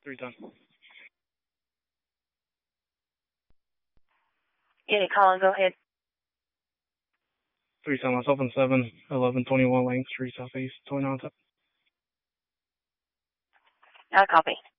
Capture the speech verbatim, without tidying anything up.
three ten. Unit calling, go ahead. three ten, myself and seven, eleven twenty-one Lang Street, Southeast, twenty-nine. Uh, copy.